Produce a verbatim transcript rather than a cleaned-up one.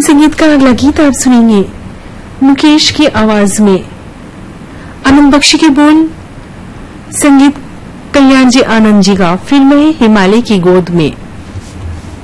Film संगीत का अगला गीत आप सुनेंगे मुकेश की आवाज में। आनंद बख्शी के बोल, संगीत कल्याण जी आनंद जी का। फिल्म है हिमालय की गोद में।